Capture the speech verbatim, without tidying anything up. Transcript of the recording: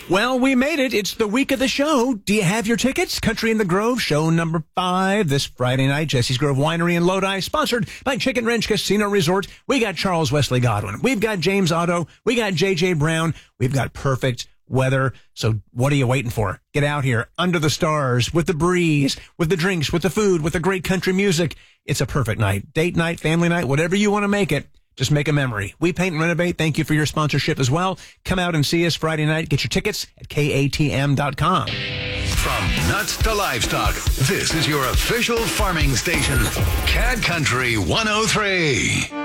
Well, we made it. It's the week of the show. Do you have your tickets? Country in the Grove, show number five this Friday night. Jesse's Grove Winery in Lodi, sponsored by Chicken Ranch Casino Resort. We got Charles Wesley Godwin. We've got James Otto. We got J J Brown. We've got perfect weather. So what are you waiting for? Get out here under the stars with the breeze, with the drinks, with the food, with the great country music. It's a perfect night. Date night, family night, whatever you want to make it. Just make a memory. We Paint and Renovate. Thank you for your sponsorship as well. Come out and see us Friday night. Get your tickets at K A T M dot com. From nuts to livestock, this is your official farming station, Cat Country one oh three.